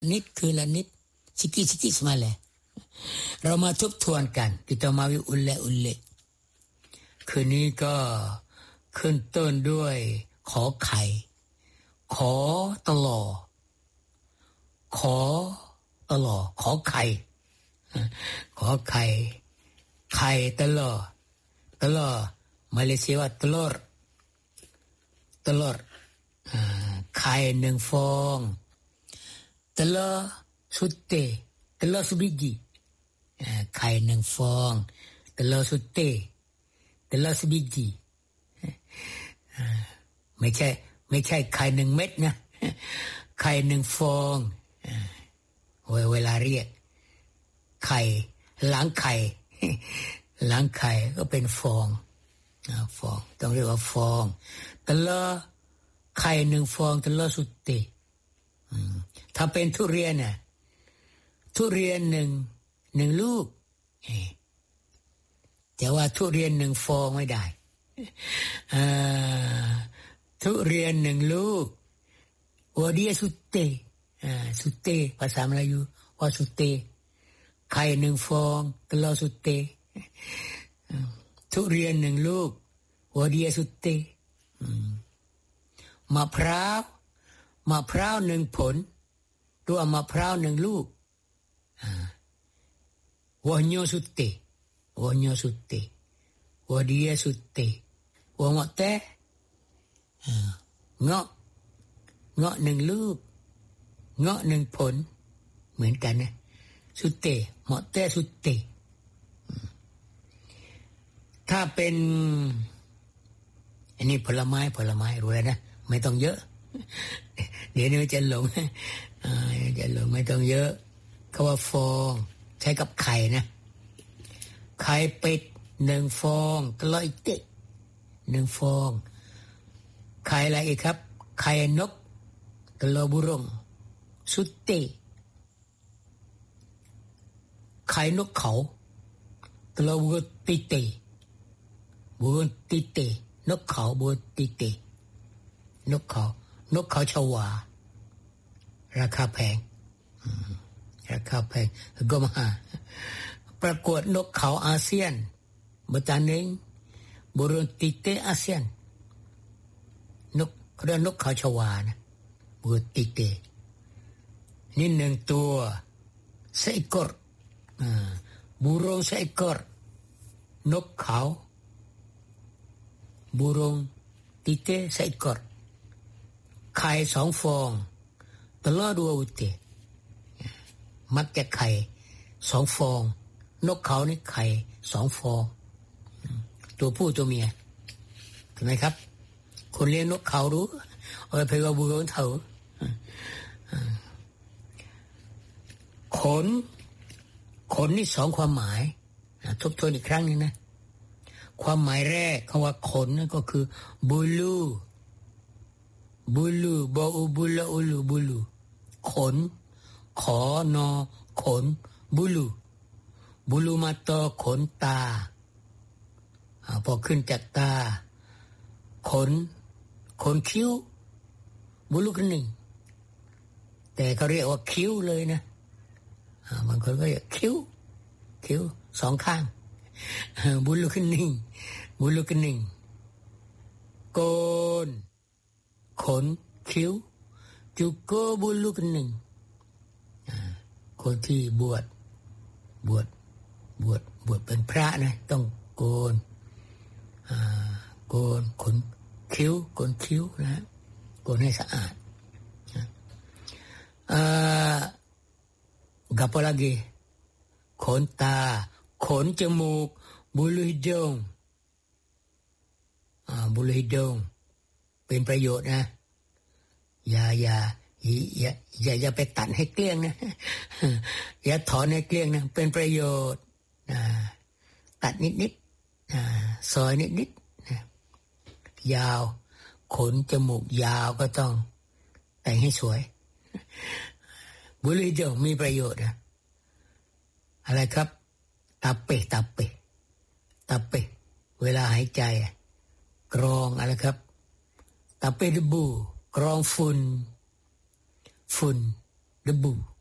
นิดคืนละนิดsikit-sikit semalam เรามาทบทวนกัน kita mari ulet-ulet คืนนี้ก็ขึ้นต้นด้วยขอไข่ขอตลอขอตลอขอไข่ขอไข่ไข่ตลอตลอมาเลเซียว่าตลอดตลอดไข่1ฟองtelur sutih telur sebiji ไข่1ฟองtelur sutih telur sebiji ไม่ใช่ไข่1เม็ดนะไข่1ฟองเวลาเรียกไข่ล้างไข่ล้างไข่ก็เป็นฟองฟองต้องเรียกว่าฟองtelurไข่1ฟองtelur sutihถ้าเป็นทุเรียนน่ะทุเรียน1ลูกแต่ว่าทุเรียน1ฟองไม่ได้ทุเรียน1ลูกว่าdia sutih sutih ภาษามลายูว่า sutih ไข่1ฟองtelur sutih ทุเรียน1ลูกว่าdia sutih มะพร้าว1ผลตัวมะพร้าว1ลูกwahnya sutih wah dia sutih wah ngok tehเงาะ1ลูกเงาะ1ผลเหมือนกันนะสุเตเหมาะแต่สุเตถ้าเป็นอันนี้ผลไม้รู้แล้วนะไม่ต้องเยอะเดี๋ยวนี้จะหลงไม่ต้องเยอะเขาว่าฟองใช้กับไข่นะไข่เป็ด1ฟองตลอดอีก1ฟองไข่อะไรอีกครับไข่นกตลอบุรงสุเตไข่นกเขาตลอบุรติเตนกเขาบุรติเตนกเขาชวาราคาแพงก็มาประกวดนกเขาอาเซียนbertanding burung titik ASEAN นกเขาชวานะburung titik นี่1ตัวseekor burung seekor นกเขา burung titik seekor ไข่2ฟองtelur 2 butir มักจะไข่2ฟองนกเขานี่ไข่2ฟองตัวผู้ตัวเมียเห็นไหมครับคนเลี้ยงนกเขารู้เพว่าบูโรนเถาขนนี่2ความหมายทบทวนอีกครั้งนึงนะความหมายแรกคำว่าขนนั่นก็คือbulu bau bulu ulu bulu ขนขอนอขน bulu mata ขนตาพอขึ้นจากตาขนคิ้ว bulu kening แต่เขาเรียกว่าคิ้วเลยนะบางคนก็เรียกคิ้ว2ข้าง bulu kening โกนขนคิ้วjuga bulu kening คนที่บวชเป็นพระนะต้องโกนขนคิ้วนะโกนให้สะอาดapa lagi ขนตาขนจมูก bulu hidung เป็นประโยชน์นะอย่าไปตัดให้เกลี้ยงนะอย่าถอนให้เกลี้ยงนะเป็นประโยชน์ตัดนิดซอยนิดยาวขนจมูกยาวก็ต้องแต่งให้สวยบุหรี่เดียวมีประโยชน์นะอะไรครับตับเปเวลาหายใจกรองอะไรครับตับเปดบูกรองฝุ่น debu